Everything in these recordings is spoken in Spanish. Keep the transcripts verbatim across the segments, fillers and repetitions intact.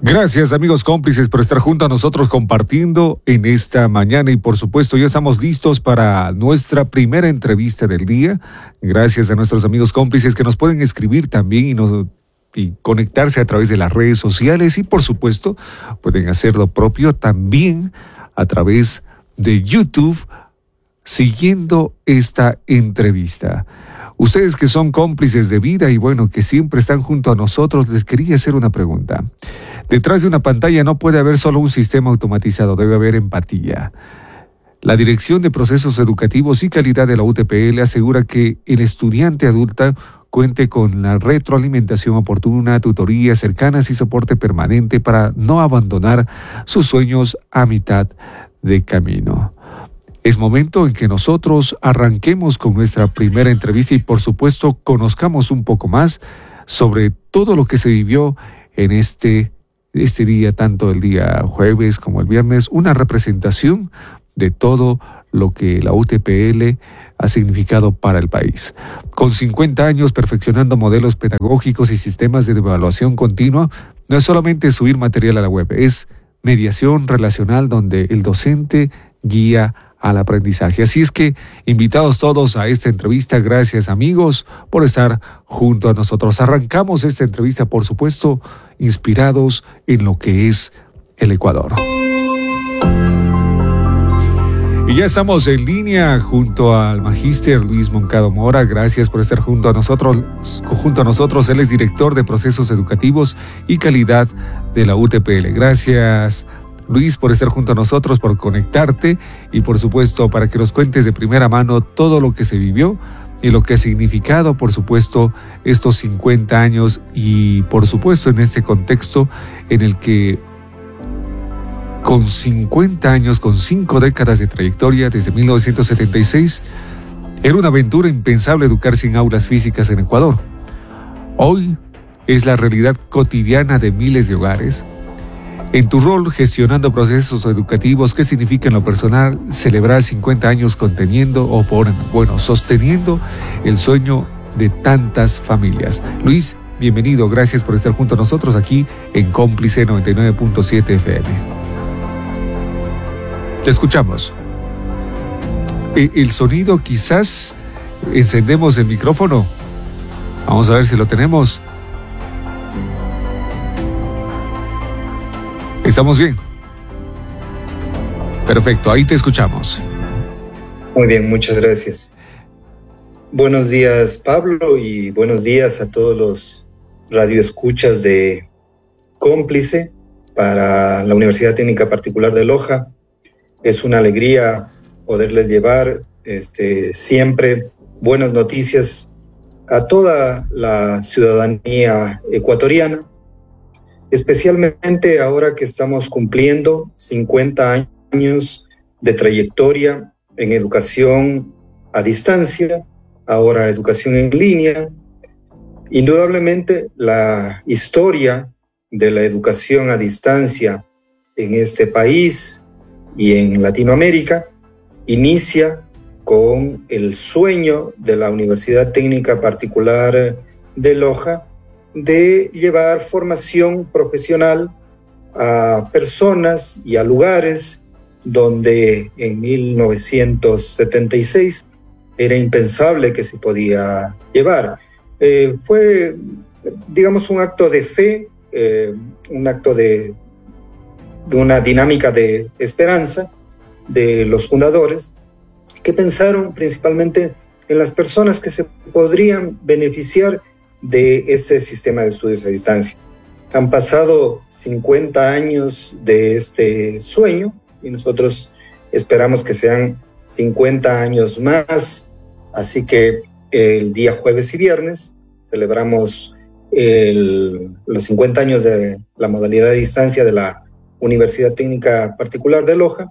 Gracias, amigos cómplices, por estar junto a nosotros compartiendo en esta mañana y por supuesto ya estamos listos para nuestra primera entrevista del día. Gracias a nuestros amigos cómplices que nos pueden escribir también y nos y conectarse a través de las redes sociales y por supuesto pueden hacer lo propio también a través de YouTube siguiendo esta entrevista. Ustedes que son cómplices de vida y bueno, que siempre están junto a nosotros, les quería hacer una pregunta. Detrás de una pantalla no puede haber solo un sistema automatizado, debe haber empatía. La Dirección de Procesos Educativos y Calidad de la U T P L asegura que el estudiante adulta cuente con la retroalimentación oportuna, tutorías cercanas y soporte permanente para no abandonar sus sueños a mitad de camino. Es momento en que nosotros arranquemos con nuestra primera entrevista y por supuesto conozcamos un poco más sobre todo lo que se vivió en este, este día, tanto el día jueves como el viernes, una representación de todo lo que la U T P L ha significado para el país. Con cincuenta años perfeccionando modelos pedagógicos y sistemas de evaluación continua, no es solamente subir material a la web, es mediación relacional donde el docente guía al aprendizaje. Así es que, invitados todos a esta entrevista, gracias amigos por estar junto a nosotros. Arrancamos esta entrevista, por supuesto, inspirados en lo que es el Ecuador. Y ya estamos en línea junto al magíster Luis Moncado Mora. Gracias por estar junto a nosotros. Junto a nosotros, él es director de Procesos Educativos y Calidad de la U T P L. Gracias, Luis, por estar junto a nosotros, por conectarte y por supuesto para que nos cuentes de primera mano todo lo que se vivió y lo que ha significado, por supuesto, estos cincuenta años y por supuesto en este contexto en el que con cincuenta años, con cinco décadas de trayectoria desde mil novecientos setenta y seis, era una aventura impensable educar sin aulas físicas en Ecuador. Hoy es la realidad cotidiana de miles de hogares. En tu rol gestionando procesos educativos, ¿qué significa en lo personal celebrar cincuenta años conteniendo o por, bueno, sosteniendo el sueño de tantas familias? Luis, bienvenido, gracias por estar junto a nosotros aquí en Cómplice noventa y nueve punto siete F M. Te escuchamos. El sonido, quizás encendemos el micrófono. Vamos a ver si lo tenemos. ¿Estamos bien? Perfecto, ahí te escuchamos. Muy bien, muchas gracias. Buenos días, Pablo, y buenos días a todos los radioescuchas de Cómplice para la Universidad Técnica Particular de Loja. Es una alegría poderles llevar este, siempre buenas noticias a toda la ciudadanía ecuatoriana, especialmente ahora que estamos cumpliendo cincuenta años de trayectoria en educación a distancia, ahora educación en línea. Indudablemente la historia de la educación a distancia en este país y en Latinoamérica inicia con el sueño de la Universidad Técnica Particular de Loja de llevar formación profesional a personas y a lugares donde en mil novecientos setenta y seis era impensable que se podía llevar. Eh, fue, digamos, un acto de fe, eh, un acto de, de una dinámica de esperanza de los fundadores que pensaron principalmente en las personas que se podrían beneficiar de este sistema de estudios a distancia. Han pasado cincuenta años de este sueño y nosotros esperamos que sean cincuenta años más, así que el día jueves y viernes celebramos el, los cincuenta años de la modalidad de distancia de la Universidad Técnica Particular de Loja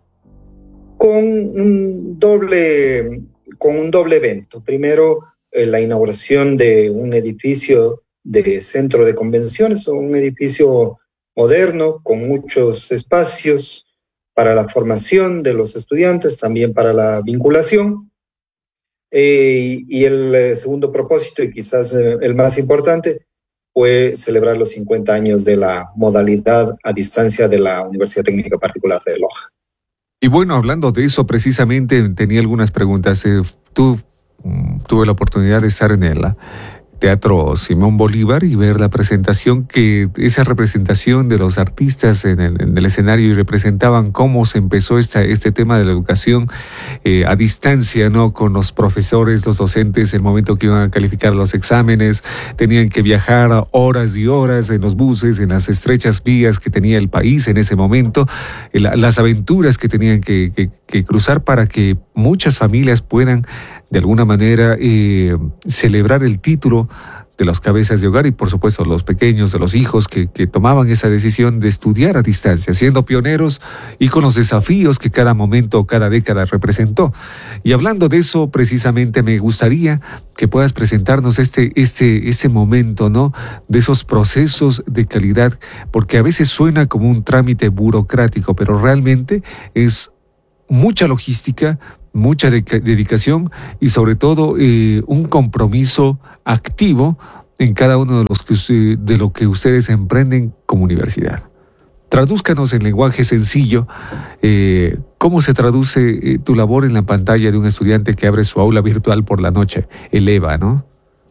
con un doble, con un doble evento. Primero, la inauguración de un edificio de centro de convenciones, un edificio moderno con muchos espacios para la formación de los estudiantes, también para la vinculación. Eh, y el segundo propósito, y quizás el más importante, fue celebrar los cincuenta años de la modalidad a distancia de la Universidad Técnica Particular de Loja. Y bueno, hablando de eso, precisamente tenía algunas preguntas. Eh, tú mm, tuve la oportunidad de estar en el Teatro Simón Bolívar y ver la presentación, que esa representación de los artistas en el, en el escenario, y representaban cómo se empezó esta, este tema de la educación eh, a distancia, ¿no? Con los profesores, los docentes, el momento que iban a calificar los exámenes, tenían que viajar horas y horas en los buses, en las estrechas vías que tenía el país en ese momento, la, las aventuras que tenían que, que, que cruzar para que muchas familias puedan de alguna manera eh, celebrar el título de los cabezas de hogar y por supuesto los pequeños, de los hijos que, que tomaban esa decisión de estudiar a distancia, siendo pioneros y con los desafíos que cada momento o cada década representó. Y hablando de eso, precisamente me gustaría que puedas presentarnos este, este, ese momento, ¿no? De esos procesos de calidad, porque a veces suena como un trámite burocrático, pero realmente es mucha logística, mucha de- dedicación y sobre todo eh, un compromiso activo en cada uno de los que usted- de lo que ustedes emprenden como universidad. Tradúzcanos en lenguaje sencillo eh, cómo se traduce eh, tu labor en la pantalla de un estudiante que abre su aula virtual por la noche, el EVA, ¿no?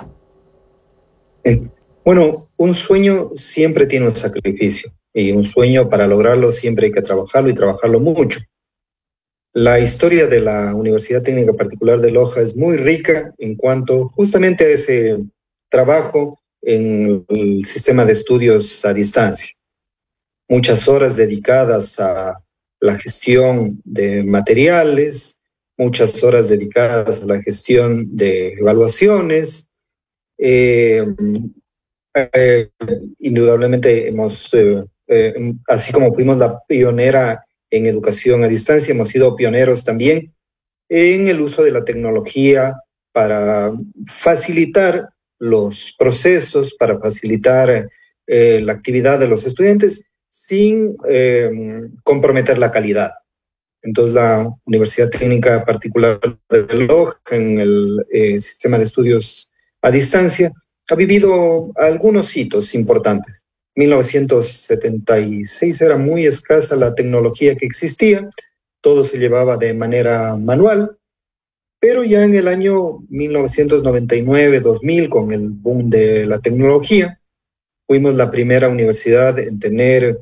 Eh, Bueno, un sueño siempre tiene un sacrificio y un sueño para lograrlo siempre hay que trabajarlo y trabajarlo mucho. La historia de la Universidad Técnica Particular de Loja es muy rica en cuanto justamente a ese trabajo en el sistema de estudios a distancia. Muchas horas dedicadas a la gestión de materiales, muchas horas dedicadas a la gestión de evaluaciones. Eh, eh, Indudablemente hemos, eh, eh, así como fuimos la pionera en educación a distancia, hemos sido pioneros también en el uso de la tecnología para facilitar los procesos, para facilitar eh, la actividad de los estudiantes sin eh, comprometer la calidad. Entonces, la Universidad Técnica Particular de Loja, en el eh, sistema de estudios a distancia, ha vivido algunos hitos importantes. mil novecientos setenta y seis era muy escasa la tecnología que existía, todo se llevaba de manera manual, pero ya en el año mil novecientos noventa y nueve dos mil, con el boom de la tecnología, fuimos la primera universidad en tener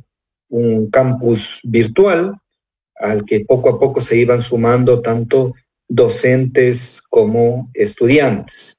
un campus virtual al que poco a poco se iban sumando tanto docentes como estudiantes.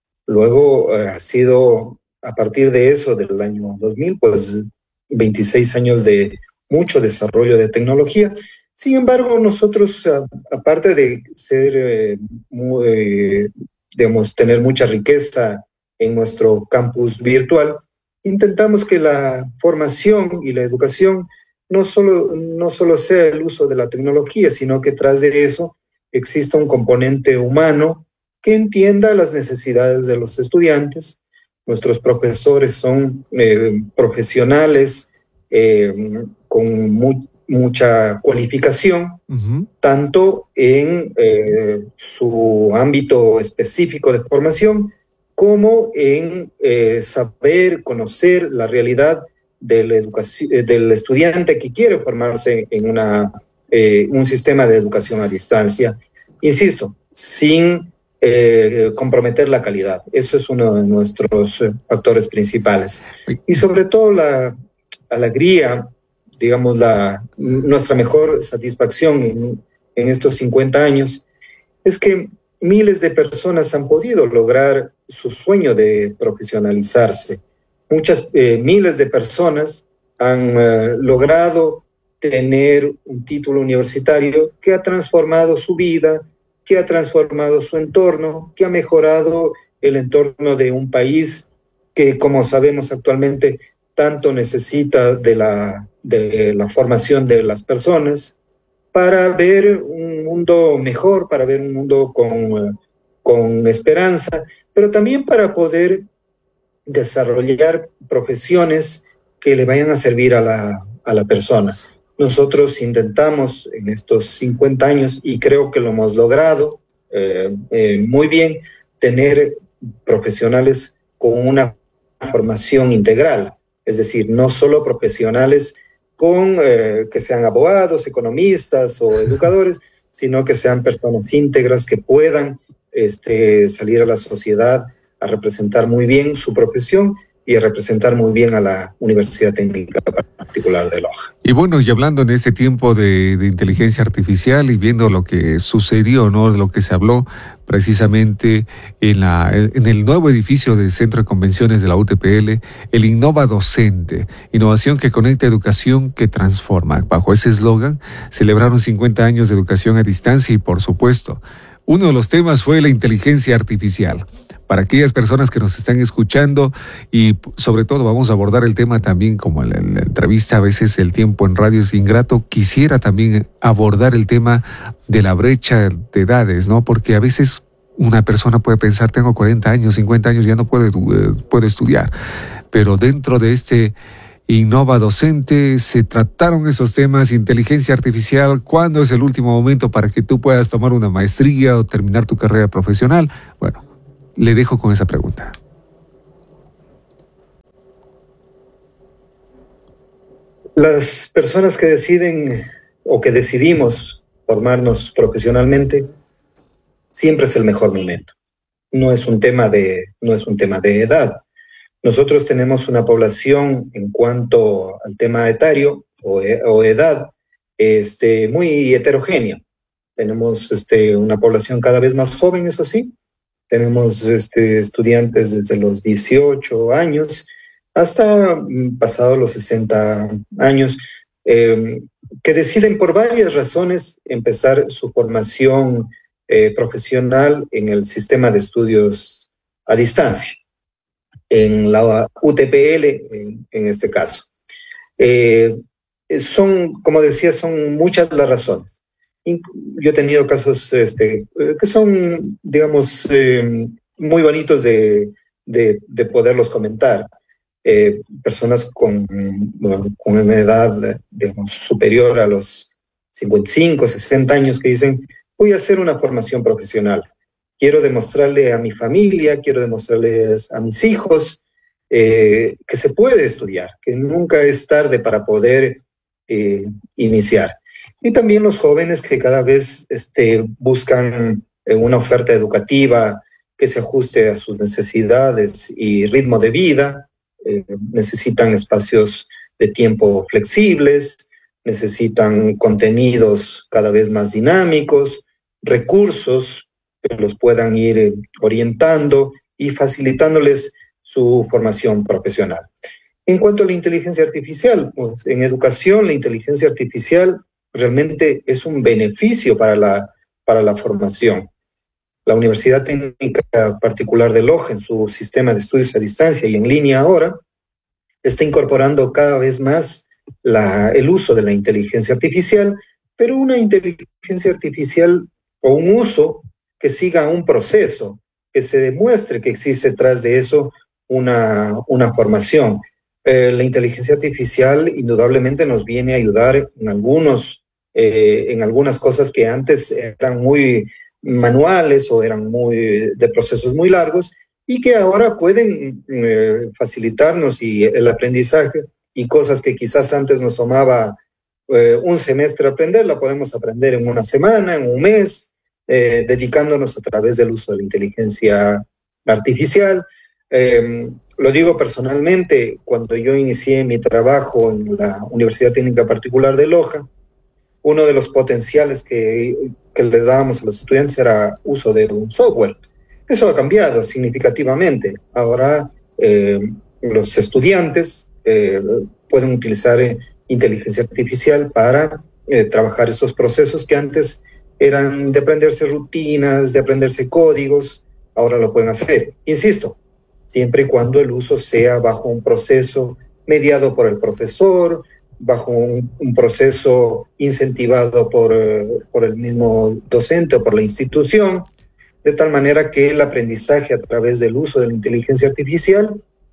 Luego eh, ha sido a partir de eso, del año dos mil, pues veintiséis años de mucho desarrollo de tecnología. Sin embargo, nosotros, a, aparte de ser, eh, muy, eh, digamos, tener mucha riqueza en nuestro campus virtual, intentamos que la formación y la educación no solo, no solo sea el uso de la tecnología, sino que tras de eso exista un componente humano que entienda las necesidades de los estudiantes. Nuestros profesores son eh, profesionales eh, con mu mucha cualificación, uh-huh. tanto en eh, su ámbito específico de formación como en eh, saber, conocer la realidad del, educación, del estudiante que quiere formarse en una, eh, un sistema de educación a distancia. Insisto, sin Eh, comprometer la calidad. Eso es uno de nuestros eh, factores principales. Y sobre todo la alegría, digamos, la, nuestra mejor satisfacción en, en estos cincuenta años es que miles de personas han podido lograr su sueño de profesionalizarse. Muchas, eh, miles de personas han eh, logrado tener un título universitario que ha transformado su vida, que ha transformado su entorno, que ha mejorado el entorno de un país que, como sabemos actualmente, tanto necesita de la, de la formación de las personas para ver un mundo mejor, para ver un mundo con, con esperanza, pero también para poder desarrollar profesiones que le vayan a servir a la, a la persona. Nosotros intentamos en estos cincuenta años, y creo que lo hemos logrado eh, eh, muy bien, tener profesionales con una formación integral, es decir, no solo profesionales con eh, que sean abogados, economistas o educadores, sino que sean personas íntegras que puedan este, salir a la sociedad a representar muy bien su profesión y a representar muy bien a la Universidad Técnica Particular de Loja. Y bueno, y hablando en este tiempo de, de inteligencia artificial y viendo lo que sucedió, ¿no? De lo que se habló precisamente en, la, en el nuevo edificio del Centro de Convenciones de la U T P L, el Innova Docente, innovación que conecta, educación que transforma. Bajo ese eslogan, celebraron cincuenta años de educación a distancia y, por supuesto, uno de los temas fue la inteligencia artificial. Para aquellas personas que nos están escuchando y sobre todo vamos a abordar el tema también, como en la, en la entrevista a veces el tiempo en radio es ingrato, quisiera también abordar el tema de la brecha de edades, ¿no? Porque a veces una persona puede pensar, tengo cuarenta años, cincuenta años, ya no puedo, eh, puedo estudiar, pero dentro de este Innova Docente se trataron esos temas, inteligencia artificial, ¿cuándo es el último momento para que tú puedas tomar una maestría o terminar tu carrera profesional? Bueno, le dejo con esa pregunta. Las personas que deciden o que decidimos formarnos profesionalmente, siempre es el mejor momento. No es un tema de, no es un tema de edad. Nosotros tenemos una población en cuanto al tema etario o, o edad este, muy heterogénea. Tenemos este, una población cada vez más joven, eso sí. Tenemos este, estudiantes desde los dieciocho años hasta pasados los sesenta años, eh, que deciden por varias razones empezar su formación eh, profesional en el sistema de estudios a distancia, en la U T P L en, en este caso. Eh, son, como decía, son muchas las razones. Yo he tenido casos este, que son, digamos, eh, muy bonitos de, de, de poderlos comentar. Eh, personas con, bueno, con una edad, digamos, superior a los cincuenta y cinco, sesenta años que dicen, voy a hacer una formación profesional. Quiero demostrarle a mi familia, quiero demostrarles a mis hijos eh, que se puede estudiar, que nunca es tarde para poder eh, iniciar. Y también los jóvenes que cada vez este, buscan una oferta educativa que se ajuste a sus necesidades y ritmo de vida, eh, necesitan espacios de tiempo flexibles, necesitan contenidos cada vez más dinámicos, recursos que los puedan ir orientando y facilitándoles su formación profesional. En cuanto a la inteligencia artificial, pues en educación la inteligencia artificial realmente es un beneficio para la, para la formación. La Universidad Técnica Particular de Loja, en su sistema de estudios a distancia y en línea ahora, está incorporando cada vez más la, el uso de la inteligencia artificial, pero una inteligencia artificial o un uso que siga un proceso, que se demuestre que existe detrás de eso una, una formación. Eh, la inteligencia artificial indudablemente nos viene a ayudar en algunos Eh, en algunas cosas que antes eran muy manuales o eran muy de procesos muy largos y que ahora pueden eh, facilitarnos y el aprendizaje y cosas que quizás antes nos tomaba eh, un semestre aprender, la podemos aprender en una semana, en un mes, eh, dedicándonos a través del uso de la inteligencia artificial. Eh, lo digo personalmente, cuando yo inicié mi trabajo en la Universidad Técnica Particular de Loja, uno de los potenciales que, que les dábamos a los estudiantes era uso de un software. Eso ha cambiado significativamente. Ahora eh, los estudiantes eh, pueden utilizar eh, inteligencia artificial para eh, trabajar estos procesos que antes eran de aprenderse rutinas, de aprenderse códigos, ahora lo pueden hacer. Insisto, siempre y cuando el uso sea bajo un proceso mediado por el profesor, bajo un, un proceso incentivado por, por el mismo docente o por la institución, de tal manera que el aprendizaje a través del uso de la inteligencia artificial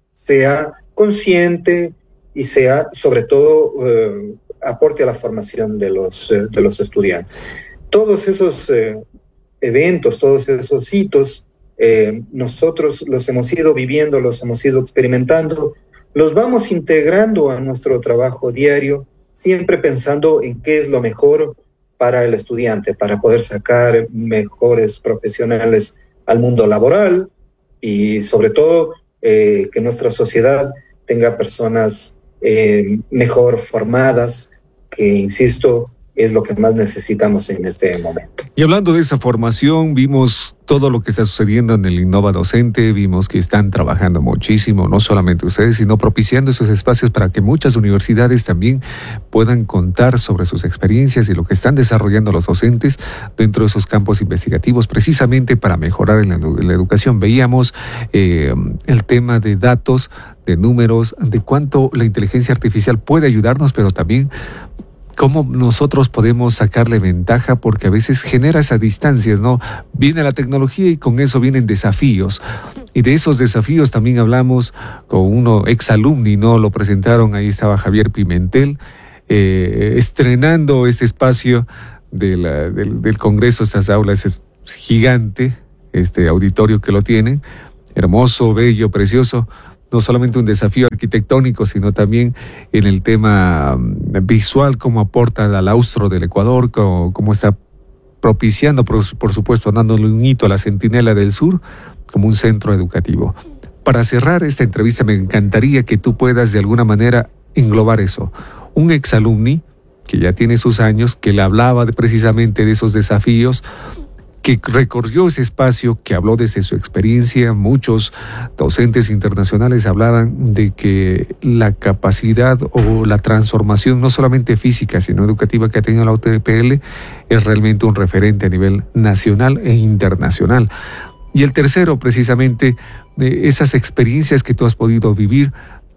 sea consciente y sea, sobre todo, eh, aporte a la formación de los, eh, de los estudiantes. Todos esos eh, eventos, todos esos hitos eh, nosotros los hemos ido viviendo, los hemos ido experimentando, los vamos integrando a nuestro trabajo diario, siempre pensando en qué es lo mejor para el estudiante, para poder sacar mejores profesionales al mundo laboral y sobre todo eh, que nuestra sociedad tenga personas eh, mejor formadas, que insisto, es lo que más necesitamos en este momento. Y hablando de esa formación, vimos todo lo que está sucediendo en el Innova Docente, vimos que están trabajando muchísimo, no solamente ustedes, sino propiciando esos espacios para que muchas universidades también puedan contar sobre sus experiencias y lo que están desarrollando los docentes dentro de esos campos investigativos, precisamente para mejorar en la, en la educación. Veíamos eh, el tema de datos, de números, de cuánto la inteligencia artificial puede ayudarnos, pero también cómo nosotros podemos sacarle ventaja, porque a veces genera esas distancias, ¿no? Viene la tecnología y con eso vienen desafíos. Y de esos desafíos también hablamos con uno exalumni, ¿no? Lo presentaron, ahí estaba Javier Pimentel, eh, estrenando este espacio de la, del, del Congreso. Estas aulas es gigante, este auditorio que lo tienen, hermoso, bello, precioso. No solamente un desafío arquitectónico, sino también en el tema visual, cómo aporta al austro del Ecuador, cómo, cómo está propiciando, por, por supuesto, dándole un hito a la Centinela del Sur como un centro educativo. Para cerrar esta entrevista, me encantaría que tú puedas de alguna manera englobar eso. Un exalumni que ya tiene sus años, que le hablaba de, precisamente de esos desafíos, que recorrió ese espacio, que habló desde su experiencia. Muchos docentes internacionales hablaban de que la capacidad o la transformación, no solamente física, sino educativa que ha tenido la U T P L, es realmente un referente a nivel nacional e internacional. Y el tercero, precisamente, de esas experiencias que tú has podido vivir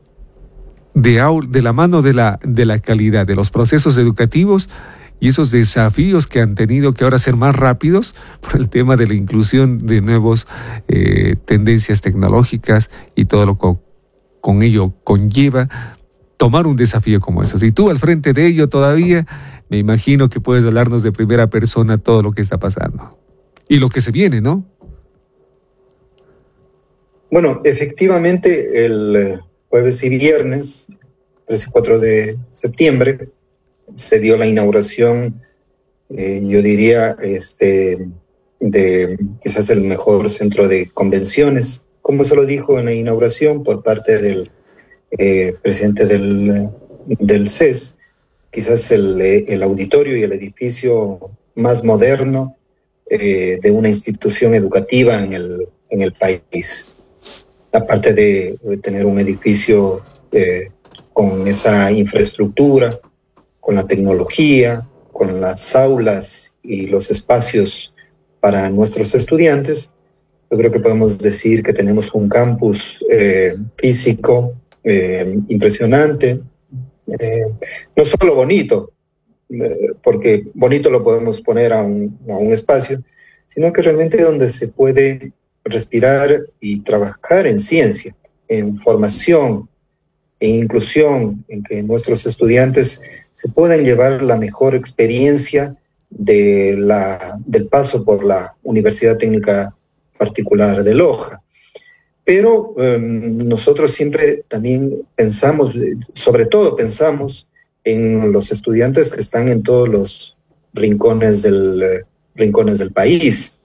de, de la mano de la, de la calidad de los procesos educativos, y esos desafíos que han tenido que ahora ser más rápidos por el tema de la inclusión de nuevas eh, tendencias tecnológicas y todo lo que con ello conlleva tomar un desafío como eso. Si tú al frente de ello todavía, me imagino que puedes hablarnos de primera persona todo lo que está pasando y lo que se viene, ¿no? Bueno, efectivamente el jueves y viernes, tres y cuatro de septiembre, se dio la inauguración, eh, yo diría, este, de quizás el mejor centro de convenciones, como se lo dijo en la inauguración por parte del eh, presidente del, del C E S, quizás el, el auditorio y el edificio más moderno eh, de una institución educativa en el, en el país. Aparte de, de tener un edificio eh, con esa infraestructura, con la tecnología, con las aulas y los espacios para nuestros estudiantes, yo creo que podemos decir que tenemos un campus eh, físico eh, impresionante, eh, no solo bonito, eh, porque bonito lo podemos poner a un, a un espacio, sino que realmente donde se puede respirar y trabajar en ciencia, en formación, en inclusión, en que nuestros estudiantes se pueden llevar la mejor experiencia de la, del paso por la Universidad Técnica Particular de Loja. Pero eh, nosotros siempre también pensamos, sobre todo pensamos en los estudiantes que están en todos los rincones del, eh, rincones del país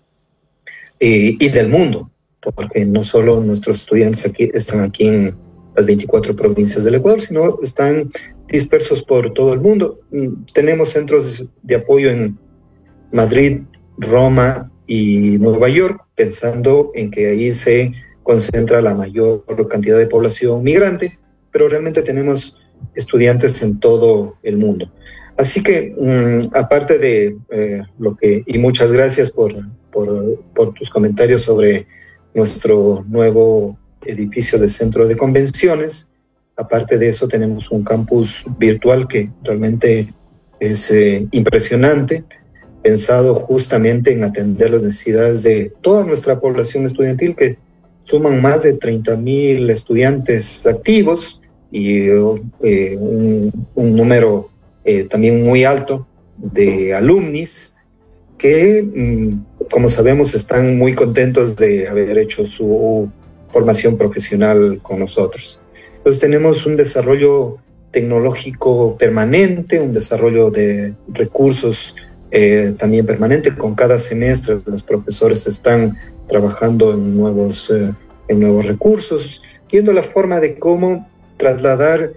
eh, y del mundo, porque no solo nuestros estudiantes aquí, están aquí en las veinticuatro provincias del Ecuador, sino están dispersos por todo el mundo. Tenemos centros de apoyo en Madrid, Roma y Nueva York, pensando en que ahí se concentra la mayor cantidad de población migrante, pero realmente tenemos estudiantes en todo el mundo. Así que, um, aparte de eh, lo que, y muchas gracias por, por, por tus comentarios sobre nuestro nuevo edificio de centro de convenciones. Aparte de eso, tenemos un campus virtual que realmente es eh, impresionante, pensado justamente en atender las necesidades de toda nuestra población estudiantil, que suman más de treinta mil estudiantes activos y eh, un, un número eh, también muy alto de alumnis que, como sabemos, están muy contentos de haber hecho su formación profesional con nosotros. Entonces tenemos un desarrollo tecnológico permanente, un desarrollo de recursos eh, también permanente. Con cada semestre los profesores están trabajando en nuevos, eh, en nuevos recursos, viendo la forma de cómo trasladar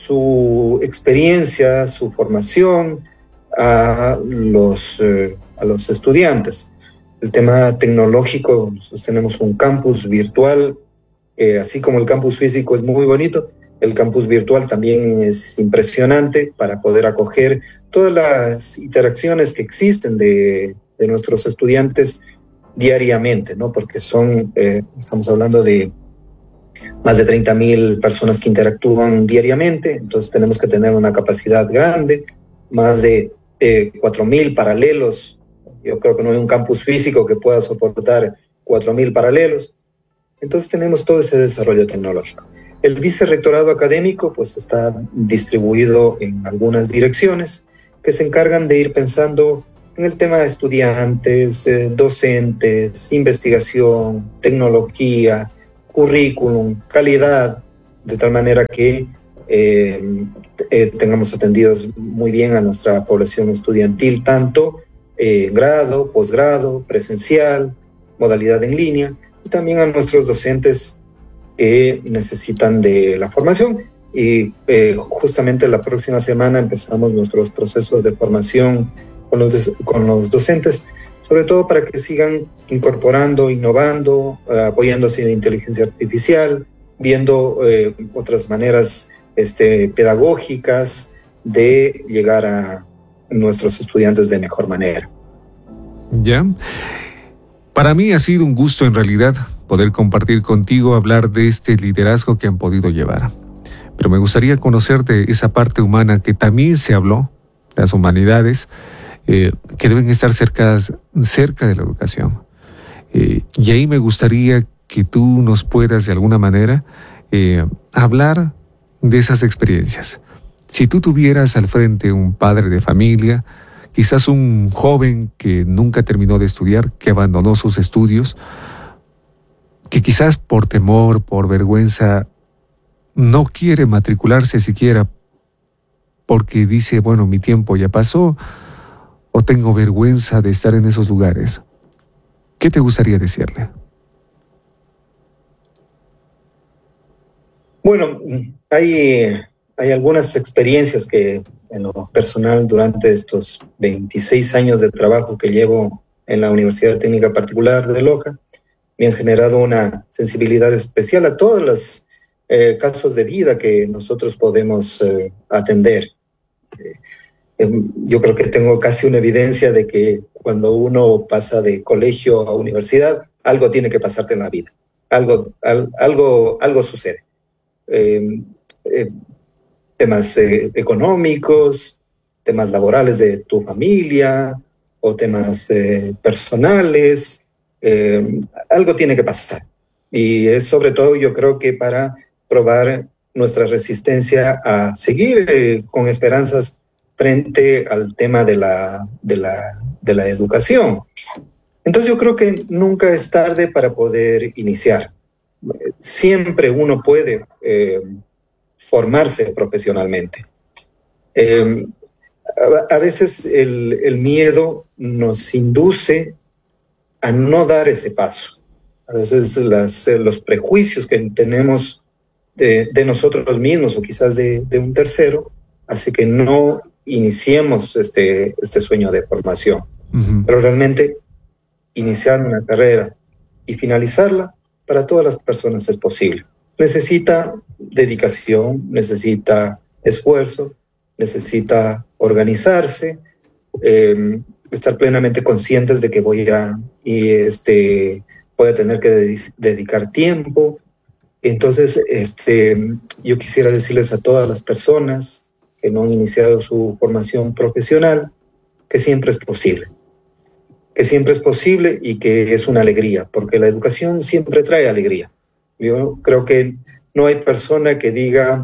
su experiencia, su formación a los, eh, a los estudiantes. El tema tecnológico, nosotros tenemos un campus virtual, que así como el campus físico es muy bonito, el campus virtual también es impresionante para poder acoger todas las interacciones que existen de, de nuestros estudiantes diariamente, ¿no? Porque son, eh, estamos hablando de más de treinta mil personas que interactúan diariamente, entonces tenemos que tener una capacidad grande, más de eh, cuatro mil paralelos. Yo creo que no hay un campus físico que pueda soportar cuatro mil paralelos. Entonces tenemos todo ese desarrollo tecnológico. El vicerrectorado académico pues está distribuido en algunas direcciones que se encargan de ir pensando en el tema de estudiantes, eh, docentes, investigación, tecnología, currículum, calidad, de tal manera que eh, eh, tengamos atendidos muy bien a nuestra población estudiantil, tanto eh, grado, posgrado, presencial, modalidad en línea, y también a nuestros docentes que necesitan de la formación. Y eh, justamente la próxima semana empezamos nuestros procesos de formación con los, con los docentes, sobre todo para que sigan incorporando, innovando, eh, apoyándose en inteligencia artificial, viendo eh, otras maneras este, pedagógicas de llegar a nuestros estudiantes de mejor manera. Ya. Para mí ha sido un gusto en realidad poder compartir contigo, hablar de este liderazgo que han podido llevar. Pero me gustaría conocerte esa parte humana que también se habló, las humanidades, eh, que deben estar cerca, cerca de la educación. Eh, y ahí me gustaría que tú nos puedas de alguna manera eh, hablar de esas experiencias. Si tú tuvieras al frente un padre de familia, quizás un joven que nunca terminó de estudiar, que abandonó sus estudios, que quizás por temor, por vergüenza, no quiere matricularse siquiera porque dice, bueno, mi tiempo ya pasó, o tengo vergüenza de estar en esos lugares. ¿Qué te gustaría decirle? Bueno, hay, hay algunas experiencias que en lo personal durante estos veintiséis años de trabajo que llevo en la Universidad Técnica Particular de Loja me han generado una sensibilidad especial a todos los eh, casos de vida que nosotros podemos eh, atender. Eh, yo creo que tengo casi una evidencia de que cuando uno pasa de colegio a universidad, algo tiene que pasarte en la vida, algo, al, algo, algo sucede. Eh, eh, temas eh, económicos, temas laborales de tu familia o temas eh, personales, eh, algo tiene que pasar. Y es sobre todo, yo creo que para probar nuestra resistencia a seguir eh, con esperanzas frente al tema de la, de la, de la educación. Entonces yo creo que nunca es tarde para poder iniciar. Siempre uno puede eh, formarse profesionalmente. Eh, a, a veces el, el miedo nos induce a no dar ese paso. A veces las, los prejuicios que tenemos de, de nosotros mismos o quizás de, de un tercero hace que no iniciemos este, este sueño de formación. Uh-huh. Pero realmente iniciar una carrera y finalizarla para todas las personas es posible. Necesita dedicación, necesita esfuerzo, necesita organizarse, eh, estar plenamente conscientes de que voy a, y este, voy a tener que de- dedicar tiempo. Entonces, este, yo quisiera decirles a todas las personas que no han iniciado su formación profesional que siempre es posible. que siempre es posible y que es una alegría, porque la educación siempre trae alegría. Yo creo que no hay persona que diga,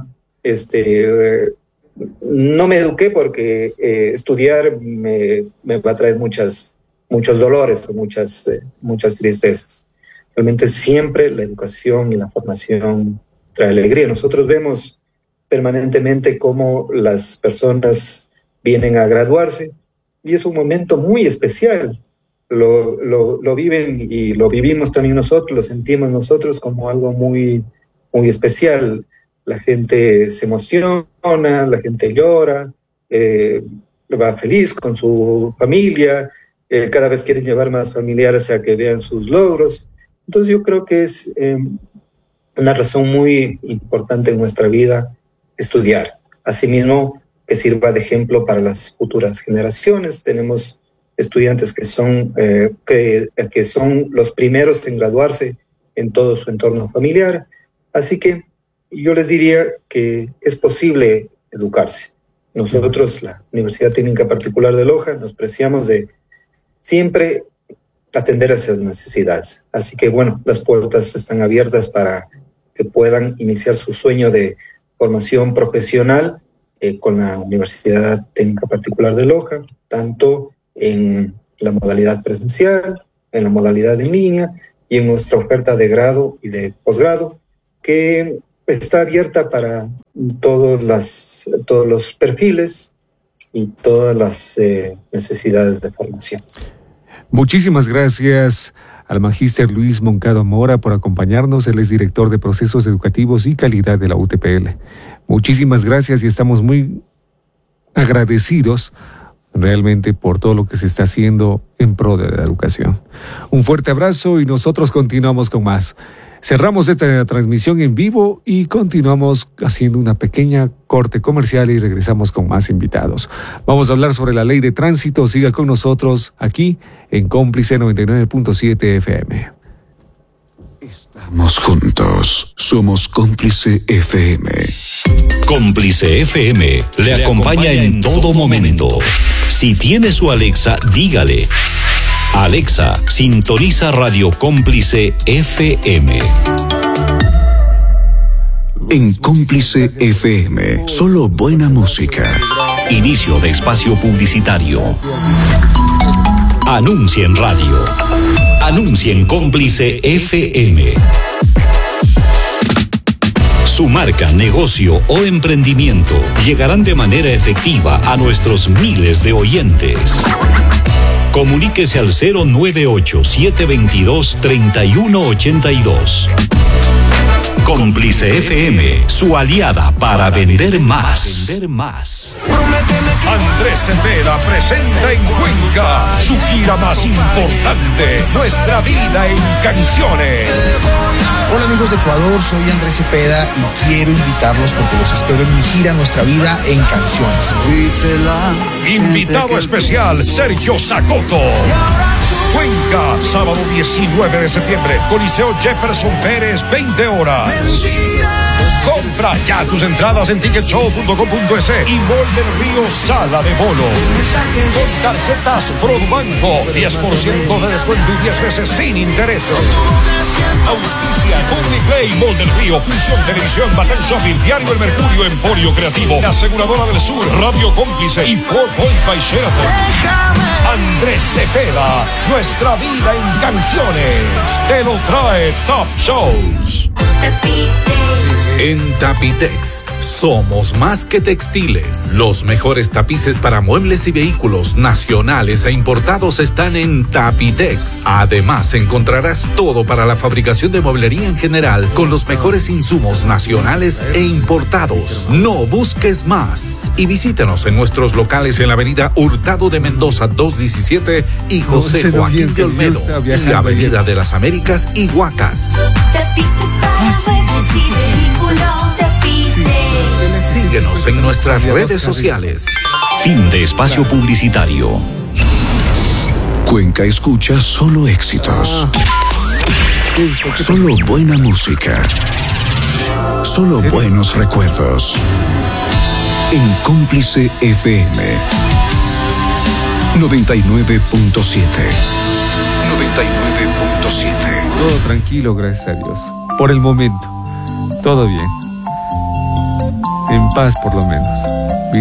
este, eh, no me eduqué porque eh, estudiar me, me va a traer muchas, muchos dolores o muchas, eh, muchas tristezas. Realmente siempre la educación y la formación trae alegría. Nosotros vemos permanentemente cómo las personas vienen a graduarse y es un momento muy especial. Lo, lo, lo viven y lo vivimos también nosotros, lo sentimos nosotros como algo muy, muy especial. La gente se emociona, la gente llora, eh, va feliz con su familia, eh, cada vez quieren llevar más familiares a que vean sus logros. Entonces yo creo que es eh, una razón muy importante en nuestra vida estudiar. Asimismo, que sirva de ejemplo para las futuras generaciones. Tenemos estudiantes que son, eh, que, que son los primeros en graduarse en todo su entorno familiar. Así que yo les diría que es posible educarse. Nosotros, la Universidad Técnica Particular de Loja, nos preciamos de siempre atender a esas necesidades. Así que, bueno, las puertas están abiertas para que puedan iniciar su sueño de formación profesional eh, con la Universidad Técnica Particular de Loja, tanto en la modalidad presencial, en la modalidad en línea y en nuestra oferta de grado y de posgrado, que está abierta para todos, las, todos los perfiles y todas las eh, necesidades de formación. Muchísimas gracias al magíster Luis Moncada Mora por acompañarnos. Él es director de Procesos Educativos y Calidad de la U T P L. Muchísimas gracias y estamos muy agradecidos realmente por todo lo que se está haciendo en pro de la educación. Un fuerte abrazo y nosotros continuamos con más. Cerramos esta transmisión en vivo y continuamos haciendo una pequeña corte comercial y regresamos con más invitados. Vamos a hablar sobre la ley de tránsito. Siga con nosotros aquí en Cómplice noventa y nueve punto siete F M. Estamos juntos. Somos Cómplice F M. Cómplice F M le acompaña en todo momento. Si tiene su Alexa, dígale: Alexa, sintoniza Radio Cómplice F M. En Cómplice F M, solo buena música. Inicio de espacio publicitario. Anuncia en radio. Anuncia en Cómplice F M. Su marca, negocio o emprendimiento llegarán de manera efectiva a nuestros miles de oyentes. Comuníquese al cero nueve ocho, siete dos dos, tres uno ocho dos. Cómplice F M, su aliada para vender más. Andrés Cepeda presenta en Cuenca su gira más importante, Nuestra Vida en Canciones. Hola amigos de Ecuador, soy Andrés Cepeda y quiero invitarlos porque los espero en mi gira Nuestra Vida en Canciones. Invitado especial, Sergio Zacoto. Cuenca, sábado diecinueve de septiembre, Coliseo Jefferson Pérez, veinte horas. Compra ya tus entradas en ticket show punto com punto es y Mall del Río Sala de Bolo. Con tarjetas Produbanco, diez por ciento de descuento y diez veces sin intereses. Auspicia Public Play, Mall del Río, Fusión Televisión, Batán Shopping, Diario El Mercurio, Emporio Creativo, la Aseguradora del Sur, Radio Cómplice y Four Points by Sheraton. Andrés Cepeda, Nuestra Vida en Canciones. Te lo trae Top Shows. En Tapitex somos más que textiles. Los mejores tapices para muebles y vehículos nacionales e importados están en Tapitex. Además, encontrarás todo para la fabricación de mueblería en general con los mejores insumos nacionales e importados. No busques más. Y visítanos en nuestros locales en la avenida Hurtado de Mendoza doscientos diecisiete y José Joaquín de Olmedo y Avenida de las Américas y Huacas. Tapices para muebles y vehículos. Síguenos en nuestras redes sociales. Fin de espacio publicitario. Cuenca escucha solo éxitos. Solo buena música. Solo buenos recuerdos. En Cómplice F M noventa y nueve punto siete. noventa y nueve punto siete. Todo tranquilo, gracias a Dios. Por el momento, todo bien. En paz por lo menos.